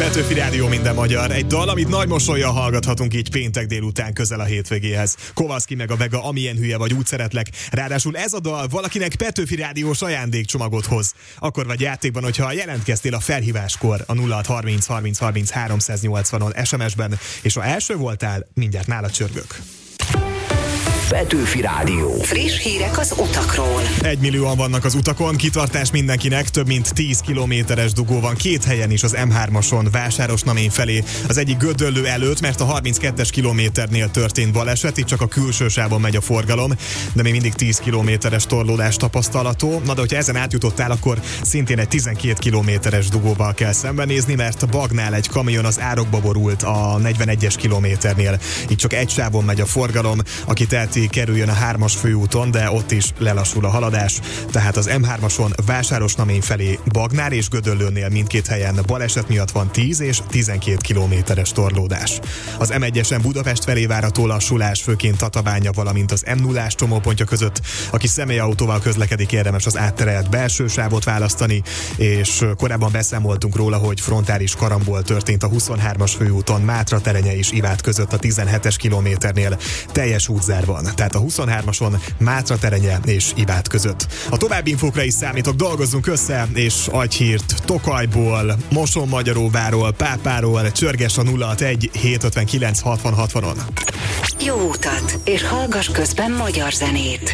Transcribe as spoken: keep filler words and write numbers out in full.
Petőfi Rádió, minden magyar. Egy dal, amit nagy mosollyal hallgathatunk így péntek délután közel a hétvégéhez. Kovaszki meg a Vega, Amilyen hülye vagy, úgy szeretlek. Ráadásul ez a dal valakinek Petőfi Rádiós ajándékcsomagot hoz. Akkor vagy játékban, hogyha jelentkeztél a felhíváskor a nulla hat harminc harminc harminc háromszáznyolcvanon es em es-ben, és ha első voltál, mindjárt nálad csörgök. Petőfi Rádió. Friss hírek az utakról. Egymillióan vannak az utakon, kitartás mindenkinek, több mint tíz kilométeres dugó van két helyen is az em hármason Vásárosnamény felé. Az egyik Gödöllő előtt, mert a harminckettes kilométernél történt baleset, itt csak a külső sávon megy a forgalom, de még mindig tíz kilométeres torlódás tapasztalható. Na de hogyha ezen átjutottál, akkor szintén egy tizenkét kilométeres dugóval kell szembenézni, mert a Bagnál egy kamion az árokba borult a negyvenegyes kilométernél. Itt csak egy sávon megy a forgalom, aki teheti, kerüljön a hármas főúton, de ott is lelassul a haladás. Tehát az em hármason Vásárosnamény felé Bagnál és Gödöllőnél mindkét helyen baleset miatt van tíz és tizenkét kilométeres torlódás. Az em egyesen Budapest felé várható lassulás, főként Tatabánya, valamint az em nullás csomópontja között. Aki személyautóval közlekedik, érdemes az átterelt belső sávot választani, és korábban beszámoltunk róla, hogy frontális karambol történt a huszonhármas főúton Mátra-Terenye és Ivát között a tizenhetes kilométernél. Teljes útzár van, tehát a huszonhármason Mátra-Terenye és Ivát között. A további infókra is számítok, dolgozzunk össze, és agyhírt Tokajból, Mosonmagyaróváról, Pápáról, csörges a nulla hatvanegy hétszázötvenkilenc hatvan hatvanon. Jó utat, és hallgass közben magyar zenét.